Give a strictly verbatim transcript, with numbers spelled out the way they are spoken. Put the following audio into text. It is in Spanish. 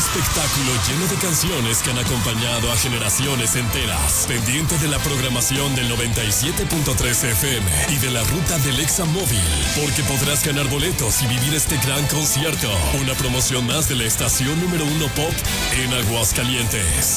espectáculo lleno de canciones que han acompañado a generaciones enteras. Pendiente de la programación del noventa y siete punto tres F M y de la ruta del Exa Móvil, porque podrás ganar boletos y vivir este gran concierto. Una promoción más de la estación número uno pop en Aguascalientes.